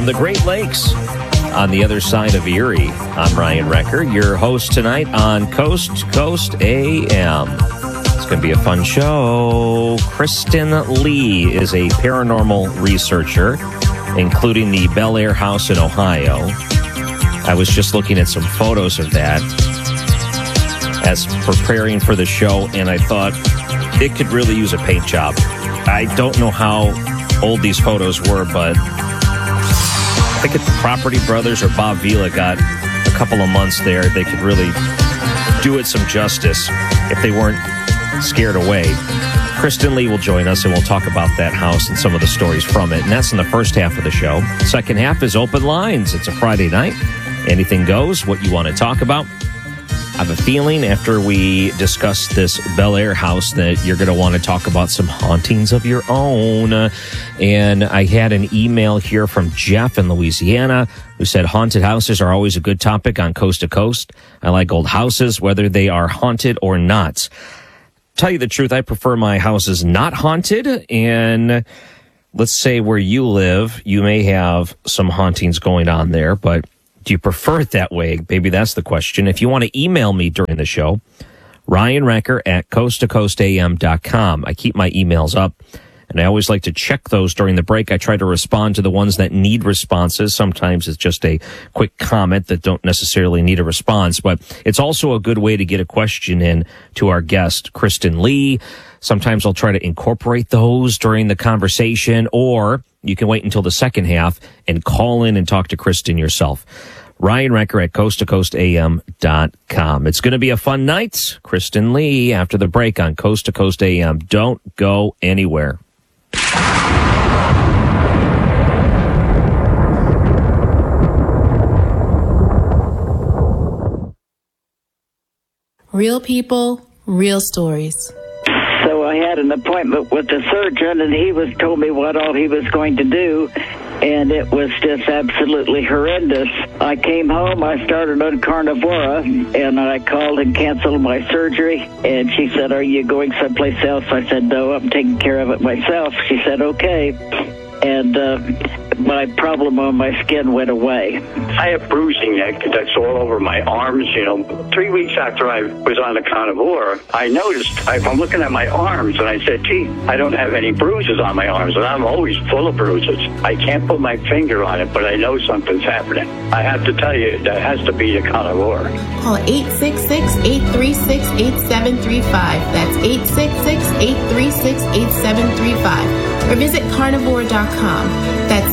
From the Great Lakes on the other side of Erie, I'm Ryan Wrecker, your host tonight on Coast to Coast AM. It's going to be a fun show. Kristen Lee is a paranormal researcher, including the Bel Air House in Ohio. I was just looking at some photos of that as preparing for the show, and I thought it could really use a paint job. I don't know how old these photos were, but I think if the Property Brothers or Bob Vila got a couple of months there, they could really do it some justice if they weren't scared away. Kristen Lee will join us, and we'll talk about that house and some of the stories from it. And that's in the first half of the show. Second half is open lines. It's a Friday night. Anything goes, what you want to talk about. I have a feeling after we discuss this Bel Air house that you're going to want to talk about some hauntings of your own. And I had an email here from Jeff in Louisiana who said haunted houses are always a good topic on Coast to Coast. I like old houses, whether they are haunted or not. Tell you the truth, I prefer my houses not haunted. And let's say where you live, you may have some hauntings going on there, but do you prefer it that way? Maybe that's the question. If you want to email me during the show, Ryan Wrecker at coasttocoastam.com. I keep my emails up, and I always like to check those during the break. I try to respond to the ones that need responses. Sometimes it's just a quick comment that don't necessarily need a response, but it's also a good way to get a question in to our guest, Kristen Lee. Sometimes I'll try to incorporate those during the conversation, or you can wait until the second half and call in and talk to Kristen yourself. Ryan Wrecker at coasttocoastam.com. It's going to be a fun night. Kristen Lee after the break on Coast to Coast AM. Don't go anywhere. Real people, real stories. So I had an appointment with the surgeon, and he told me what all he was going to do, and it was just absolutely horrendous. I came home, I started on Carnivora, and I called and canceled my surgery, and she said, "Are you going someplace else?" I said, "No, I'm taking care of it myself." She said, "Okay." And my problem on my skin went away. I have bruising that's all over my arms. 3 weeks after I was on the Carnivora, I noticed, I'm looking at my arms, and I said, gee, I don't have any bruises on my arms, and I'm always full of bruises. I can't put my finger on it, but I know something's happening. I have to tell you, that has to be the Carnivora. Call 866-836-8735. That's 866-836-8735. Or visit carnivora.com. That's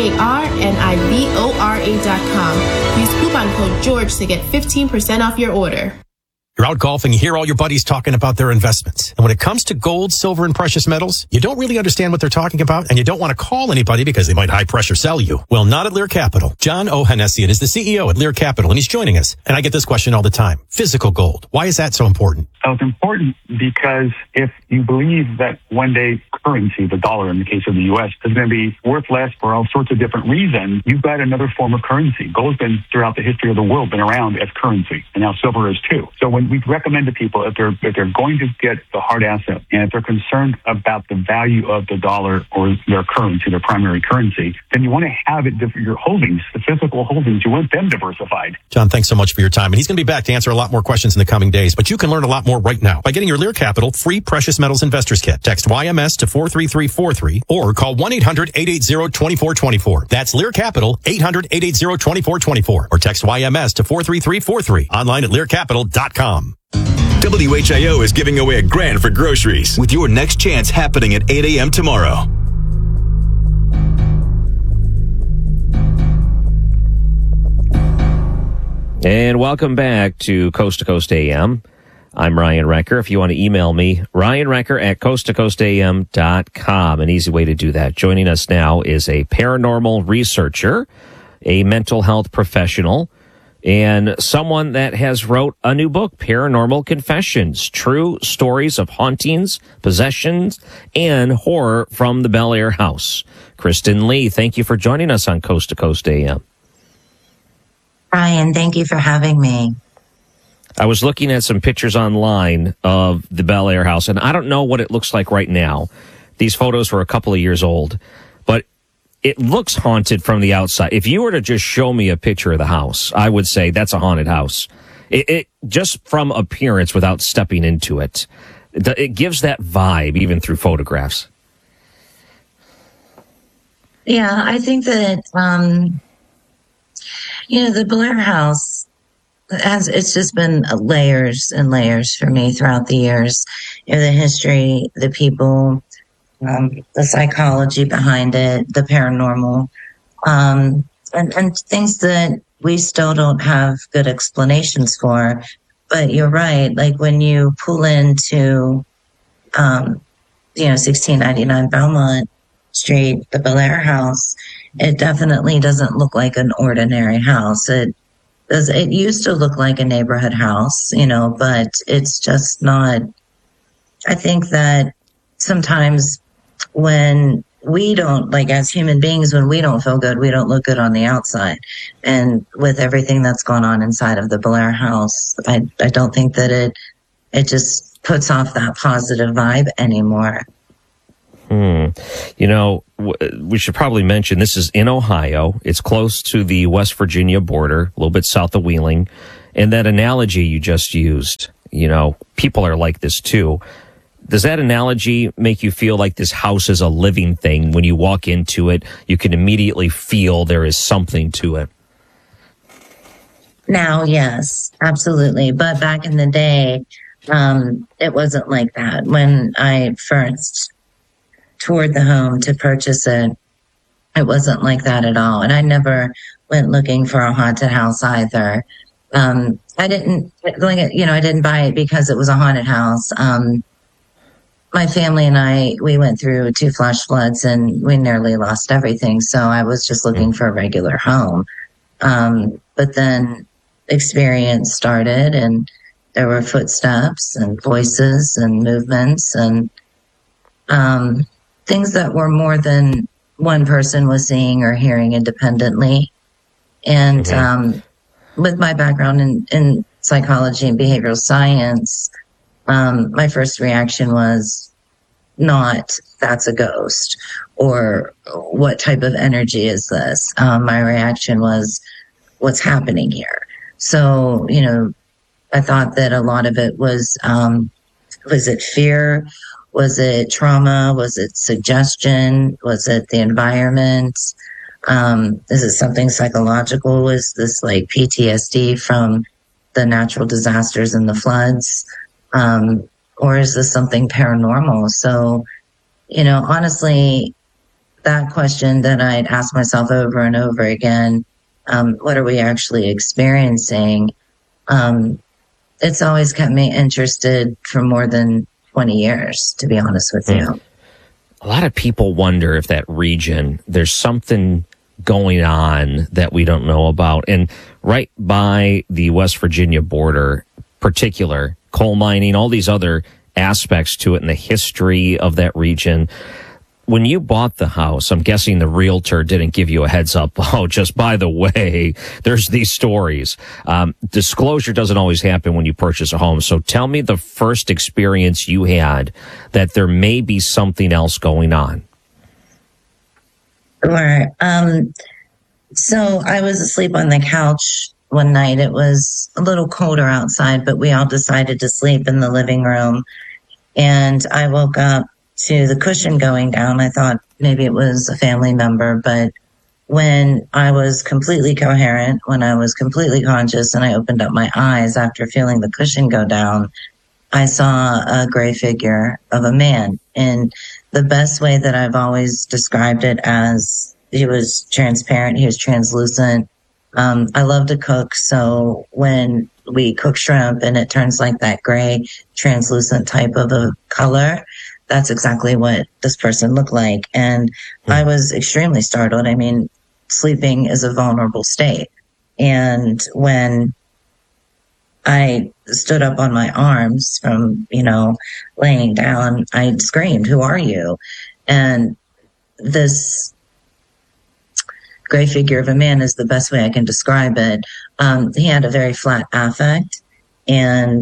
carnivora.com. Use coupon code George to get 15% off your order. You're out golfing, you hear all your buddies talking about their investments. And when it comes to gold, silver, and precious metals, you don't really understand what they're talking about, and you don't want to call anybody because they might high-pressure sell you. Well, not at Lear Capital. John O'Hanessian is the CEO at Lear Capital, and he's joining us. And I get this question all the time. Physical gold. Why is that so important? So it's important because if you believe that one day currency, the dollar in the case of the U.S., is going to be worth less for all sorts of different reasons, you've got another form of currency. Gold's been, throughout the history of the world, been around as currency, and now silver is too. So when we recommend to people, if they're going to get the hard asset, and if they're concerned about the value of the dollar or their currency, their primary currency, then you want to have it, your holdings, the physical holdings, you want them diversified. John, thanks so much for your time. And he's going to be back to answer a lot more questions in the coming days. But you can learn a lot more right now by getting your Lear Capital free Precious Metals Investors Kit. Text YMS to 43343 or call 1-800-880-2424. That's Lear Capital, 800-880-2424. Or text YMS to 43343. Online at learcapital.com. WHIO is giving away $1,000 for groceries with your next chance happening at 8 a.m. tomorrow. And welcome back to Coast AM. I'm Ryan Wrecker. If you want to email me, ryanwrecker at coasttocoastam.com. An easy way to do that. Joining us now is a paranormal researcher, a mental health professional, and someone that has wrote a new book, Paranormal Confessions, True Stories of Hauntings, Possessions, and Horror from the Bel Air House. Kristen Lee, thank you for joining us on Coast to Coast AM. Ryan, thank you for having me. I was looking at some pictures online of the Bel Air House, and I don't know what it looks like right now. These photos were a couple of years old, but it looks haunted from the outside. If you were to just show me a picture of the house, I would say that's a haunted house. It just from appearance, without stepping into it, it gives that vibe even through photographs. Yeah, I think that the Blair House it's just been layers and layers for me throughout the years. The history, the people, the psychology behind it, the paranormal, and things that we still don't have good explanations for. But you're right. Like when you pull into, 1699 Belmont Street, the Belair House, it definitely doesn't look like an ordinary house. It used to look like a neighborhood house, but it's just not. I think that sometimes when we don't, like as human beings, when we don't feel good, we don't look good on the outside. And with everything that's gone on inside of the Belair House, I don't think that it just puts off that positive vibe anymore. We should probably mention this is in Ohio. It's close to the West Virginia border, a little bit south of Wheeling. And that analogy you just used, people are like this too. Does that analogy make you feel like this house is a living thing? When you walk into it, you can immediately feel there is something to it. Now, yes, absolutely. But back in the day, it wasn't like that. When I first toured the home to purchase it, it wasn't like that at all. And I never went looking for a haunted house either. I didn't buy it because it was a haunted house. My family and I, we went through 2 flash floods and we nearly lost everything. So I was just looking for a regular home. But then experience started and there were footsteps and voices and movements and things that were more than one person was seeing or hearing independently. And with my background in psychology and behavioral science, my first reaction was not, that's a ghost, or what type of energy is this? My reaction was, what's happening here? So, I thought that a lot of it was it fear? Was it trauma? Was it suggestion? Was it the environment? Is it something psychological? Was this like PTSD from the natural disasters and the floods? Or is this something paranormal? So, honestly, that question that I'd ask myself over and over again, what are we actually experiencing? It's always kept me interested for more than 20 years, to be honest with you. A lot of people wonder if that region, there's something going on that we don't know about. And right by the West Virginia border, particular coal mining, all these other aspects to it and the history of that region. When you bought the house, I'm guessing the realtor didn't give you a heads up. Oh, just by the way, there's these stories. Disclosure doesn't always happen when you purchase a home. So tell me the first experience you had that there may be something else going on. Sure. So I was asleep on the couch one night. It was a little colder outside, but we all decided to sleep in the living room. And I woke up to the cushion going down. I thought maybe it was a family member, but when I was completely coherent, when I was completely conscious and I opened up my eyes after feeling the cushion go down, I saw a gray figure of a man. And the best way that I've always described it as, he was transparent, he was translucent. I love to cook, so when we cook shrimp and it turns like that gray translucent type of a color, that's exactly what this person looked like. And I was extremely startled. I mean, sleeping is a vulnerable state. And when I stood up on my arms from, laying down, I screamed, "Who are you?" And this gray figure of a man is the best way I can describe it. He had a very flat affect, and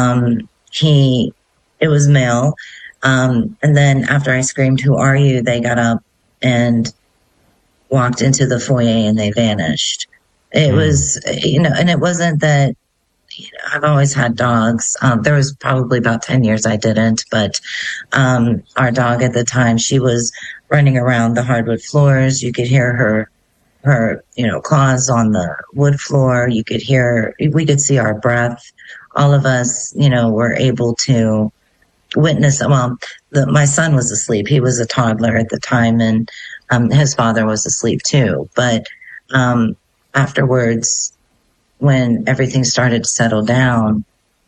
it was male. And then after I screamed, "Who are you?" they got up and walked into the foyer and they vanished. It was, and it wasn't that, I've always had dogs. There was probably about 10 years I didn't, but our dog at the time, she was running around the hardwood floors. You could hear her claws on the wood floor. We could see our breath. All of us, were able to witness. Well, my son was asleep. He was a toddler at the time, and his father was asleep too. But afterwards, when everything started to settle down,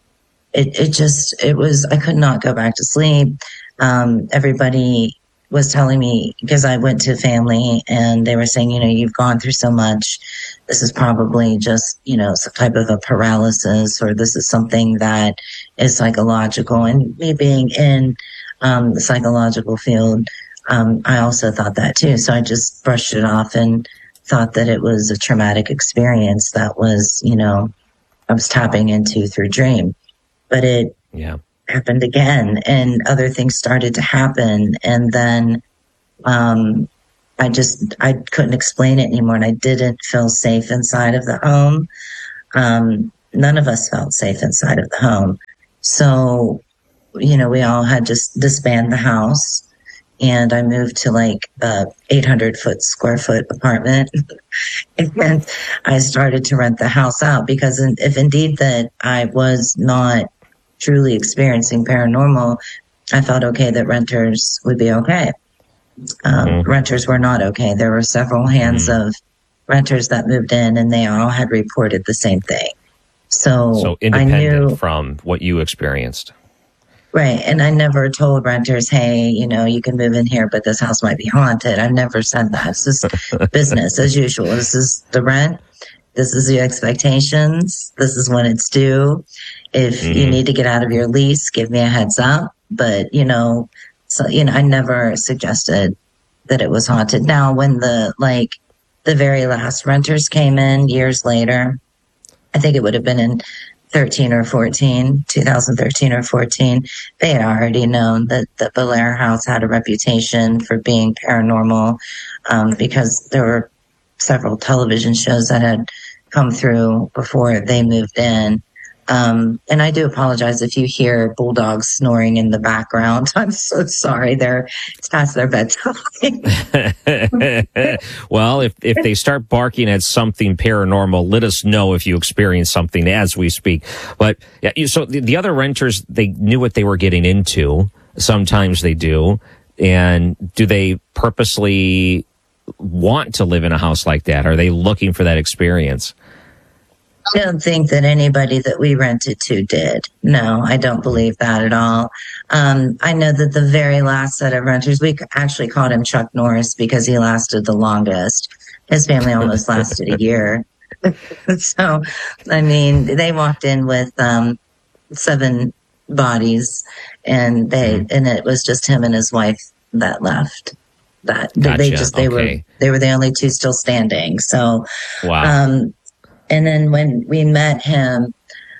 it was, I could not go back to sleep. Everybody was telling me, because I went to family and they were saying, you've gone through so much. This is probably just, some type of a paralysis, or this is something that is psychological. And me being in the psychological field, I also thought that too. So I just brushed it off and thought that it was a traumatic experience that was, I was tapping into through dream. But it happened again, and other things started to happen. And then I couldn't explain it anymore, and I didn't feel safe inside of the home. None of us felt safe inside of the home. So, we all had just disbanded the house. And I moved to like a 800 square foot apartment. And I started to rent the house out, because if indeed that I was not truly experiencing paranormal, I thought, okay, that renters would be okay. Renters were not okay. There were several hands of renters that moved in, and they all had reported the same thing. So independent from what you experienced. Right. And I never told renters, hey, you can move in here, but this house might be haunted. I never said that. It's just business as usual. This is the rent. This is the expectations. This is when it's due. If you need to get out of your lease, give me a heads up. But, I never suggested that it was haunted. Now, when the very last renters came in years later, I think it would have been in 2013 or 14, they had already known that the Belair House had a reputation for being paranormal, because there were several television shows that had come through before they moved in. And I do apologize if you hear bulldogs snoring in the background. I'm so sorry. It's past their bedtime. Well, if they start barking at something paranormal, let us know if you experience something as we speak. But so the other renters, they knew what they were getting into. Sometimes they do. And do they purposely want to live in a house like that? Are they looking for that experience? I don't think that anybody that we rented to did. No, I don't believe that at all. I know that the very last set of renters, we actually called him Chuck Norris because he lasted the longest. His family almost lasted a year. So, they walked in with 7 bodies, and it was just him and his wife that left. Gotcha. They were the only 2 still standing. So, wow. And then when we met him,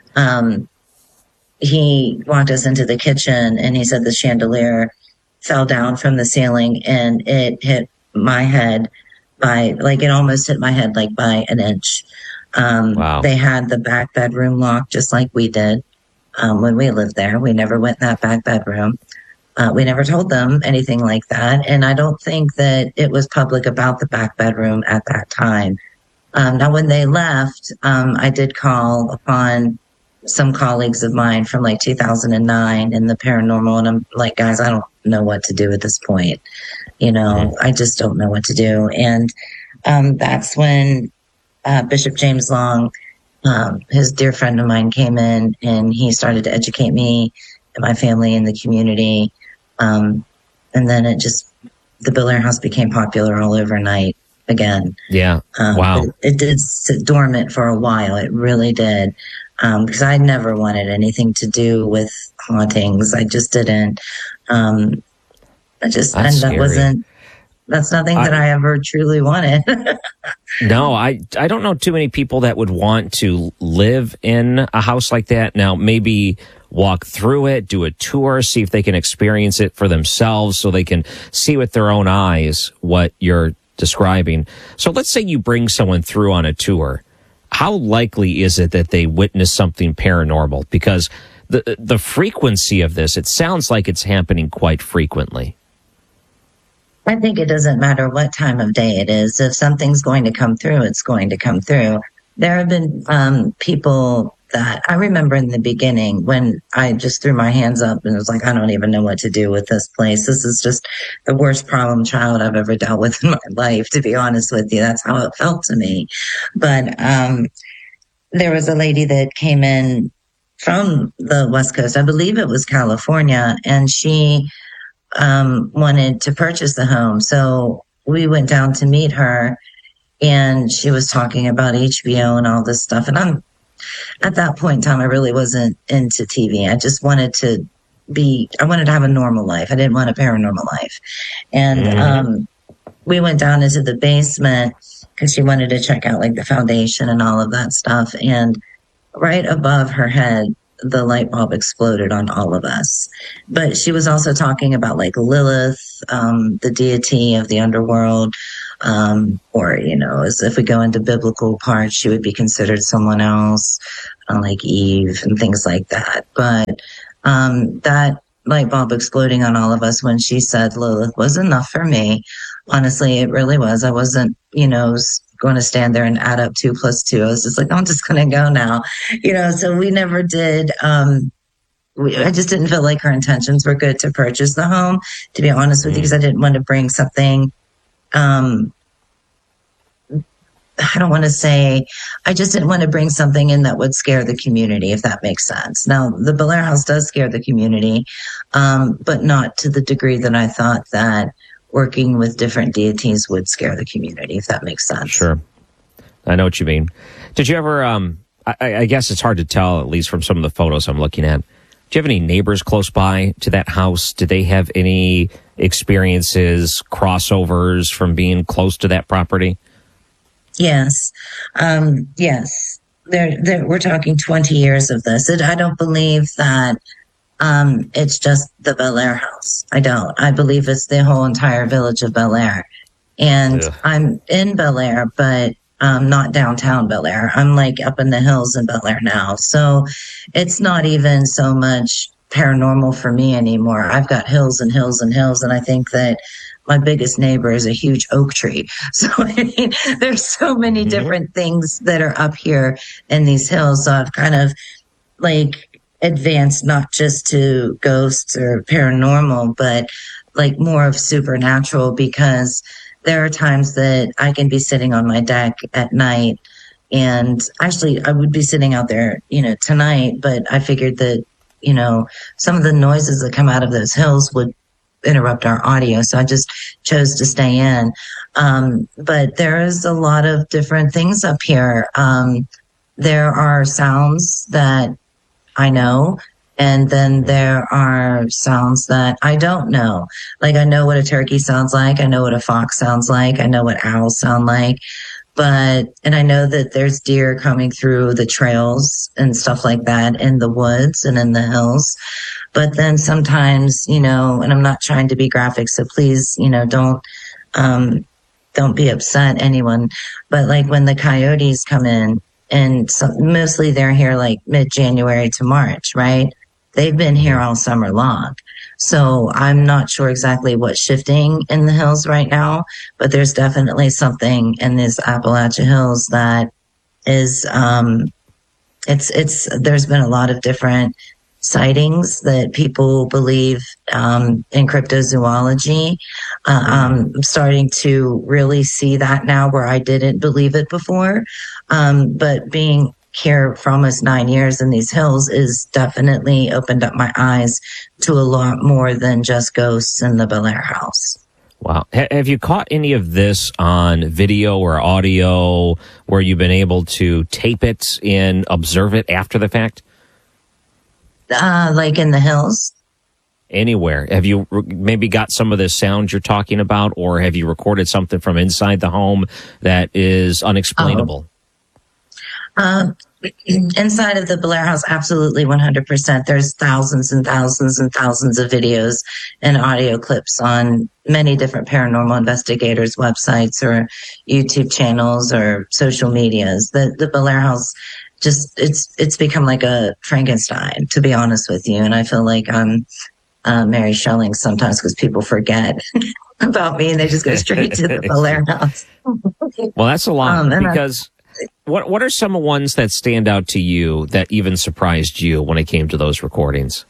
he walked us into the kitchen, and he said the chandelier fell down from the ceiling, and it hit my head it almost hit my head by an inch. Wow. They had the back bedroom locked just like we did when we lived there. We never went in that back bedroom. We never told them anything like that. And I don't think that it was public about the back bedroom at that time. Now, when they left, I did call upon some colleagues of mine from 2009 in the paranormal. And I'm like, guys, I don't know what to do at this point. I just don't know what to do. And that's when Bishop James Long, his dear friend of mine, came in, and he started to educate me and my family and the community. And then the Belair House became popular all overnight again. Yeah. Wow. It did sit dormant for a while. It really did. Because I never wanted anything to do with hauntings. I just didn't. That's nothing that I ever truly wanted. No, I don't know too many people that would want to live in a house like that. Now, maybe walk through it, do a tour, see if they can experience it for themselves so they can see with their own eyes what you're describing. So let's say you bring someone through on a tour. How likely is it that they witness something paranormal? Because the frequency of this, it sounds like it's happening quite frequently. I think it doesn't matter what time of day it is. If something's going to come through, it's going to come through. There have been people that I remember in the beginning when I just threw my hands up and was like, I don't even know what to do with this place. This is just the worst problem child I've ever dealt with in my life, to be honest with you. That's how it felt to me. But there was a lady that came in from the West Coast. I believe it was California, and she wanted to purchase the home. So we went down to meet her, and she was talking about HBO and all this stuff. And at that point in time, I really wasn't into TV. I just wanted to have a normal life. I didn't want a paranormal life. And we went down into the basement because she wanted to check out like the foundation and all of that stuff. And right above her head, the light bulb exploded on all of us. But she was also talking about like Lilith, the deity of the underworld, or, as if we go into biblical parts, she would be considered someone else, like Eve and things like that. But that light bulb exploding on all of us when she said Lilith was enough for me. Honestly, it really was. I wasn't, going to stand there and add up 2 + 2. I was just like, I'm just going to go now, so we never did. I just didn't feel like her intentions were good to purchase the home, to be honest with you, because I didn't want to bring something. I don't want to say, I just didn't want to bring something in that would scare the community, if that makes sense. Now, the Belair House does scare the community, but not to the degree that I thought that working with different deities would scare the community, if that makes sense. Sure. I know what you mean. Did you ever, I guess it's hard to tell, at least from some of the photos I'm looking at. Do you have any neighbors close by to that house? Do they have any experiences, crossovers from being close to that property? Yes. Yes. We're talking 20 years of this. I don't believe that it's just the Belair House. I don't. I believe it's the whole entire village of Belair. And I'm in Belair, but not downtown Belair. I'm like up in the hills in Belair now. So it's not even so much paranormal for me anymore. I've got hills and hills and hills. And I think that my biggest neighbor is a huge oak tree. So I mean, there's so many different things that are up here in these hills. So I've kind of like advanced not just to ghosts or paranormal, but like more of supernatural, because there are times that I can be sitting on my deck at night, and actually I would be sitting out there, tonight, but I figured that, some of the noises that come out of those hills would interrupt our audio. So I just chose to stay in. But there is a lot of different things up here. There are sounds that I know, and then there are sounds that I don't know. Like I know what a turkey sounds like. I know what a fox sounds like. I know what owls sound like. And I know that there's deer coming through the trails and stuff like that in the woods and in the hills. But then sometimes, and I'm not trying to be graphic, so please, don't be upset, anyone. But like when the coyotes come in, and mostly they're here like mid-January to March, right? They've been here all summer long. So I'm not sure exactly what's shifting in the hills right now, but there's definitely something in these Appalachia hills that is, there's been a lot of different sightings that people believe in cryptozoology. I'm starting to really see that now where I didn't believe it before. But being here for almost 9 years in these hills is definitely opened up my eyes to a lot more than just ghosts in the Belair House. Wow. Have you caught any of this on video or audio where you've been able to tape it and observe it after the fact? Like in the hills? Anywhere. Have you maybe got some of the sounds you're talking about, or have you recorded something from inside the home that is unexplainable? inside of the Blair House, absolutely 100%. There's thousands and thousands and thousands of videos and audio clips on many different paranormal investigators' websites or YouTube channels or social medias. The Blair House just, it's become like a Frankenstein, to be honest with you. And I feel like I'm Mary Shelley sometimes because people forget about me and they just go straight to the Blair House. Well, that's a lot because what are some ones that stand out to you that even surprised you when it came to those recordings?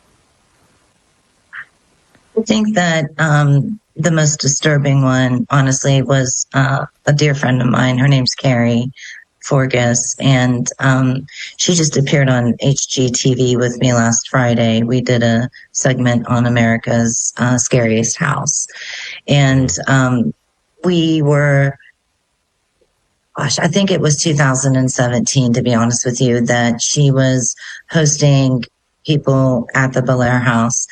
I think that the most disturbing one, honestly, was a dear friend of mine. Her name's Carrie Forgas, and she just appeared on HGTV with me last Friday. We did a segment on America's Scariest House, and we were, gosh, I think it was 2017, to be honest with you, that she was hosting people at the Blair House.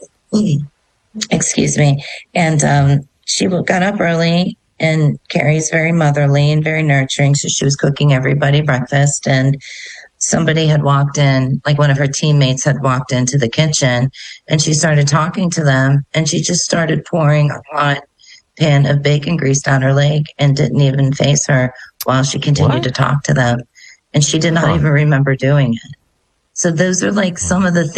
Excuse me. And she got up early, and Carrie's very motherly and very nurturing. So she was cooking everybody breakfast, and somebody had walked in, like one of her teammates had walked into the kitchen, and she started talking to them, and she just started pouring a hot pan of bacon grease down her leg and didn't even face her while she continued to talk to them. And she did not even remember doing it. So those are like some of the things